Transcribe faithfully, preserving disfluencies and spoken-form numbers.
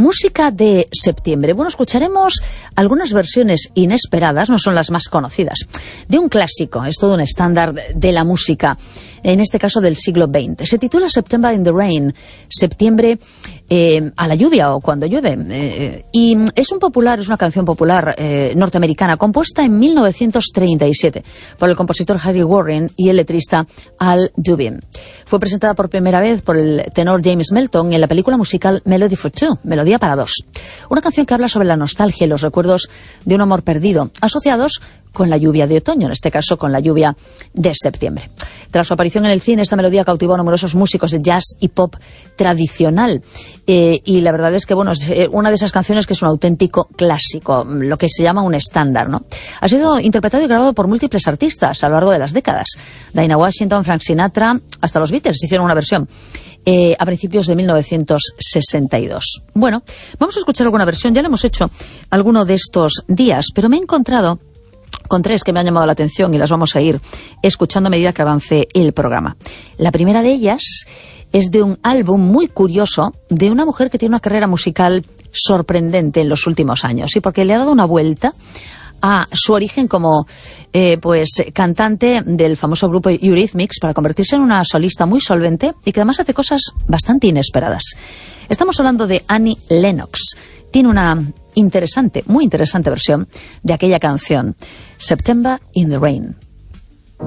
Música de septiembre. Bueno, escucharemos algunas versiones inesperadas, no son las más conocidas, de un clásico, es todo un estándar de la música, en este caso del siglo veinte. Se titula September in the Rain, septiembre eh, a la lluvia o cuando llueve. Eh, y es un popular, es una canción popular eh, norteamericana, compuesta en mil novecientos treinta y siete por el compositor Harry Warren y el letrista Al Dubin. Fue presentada por primera vez por el tenor James Melton en la película musical Melody for Two, Melodía para dos. Una canción que habla sobre la nostalgia y los recuerdos de un amor perdido, asociados con la lluvia de otoño, en este caso con la lluvia de septiembre. Tras su aparición en el cine, esta melodía cautivó a numerosos músicos de jazz y pop tradicional. Eh, y la verdad es que, bueno, es una de esas canciones que es un auténtico clásico, lo que se llama un estándar, ¿no? Ha sido interpretado y grabado por múltiples artistas a lo largo de las décadas. Dinah Washington, Frank Sinatra, hasta los Beatles hicieron una versión eh, a principios de mil novecientos sesenta y dos. Bueno, vamos a escuchar alguna versión. Ya lo hemos hecho alguno de estos días, pero me he encontrado con tres que me han llamado la atención y las vamos a ir escuchando a medida que avance el programa. La primera de ellas es de un álbum muy curioso de una mujer que tiene una carrera musical sorprendente en los últimos años, y porque le ha dado una vuelta a su origen como eh, pues cantante del famoso grupo Eurythmics para convertirse en una solista muy solvente y que además hace cosas bastante inesperadas. Estamos hablando de Annie Lennox. Tiene una interesante, muy interesante versión de aquella canción, September in the Rain.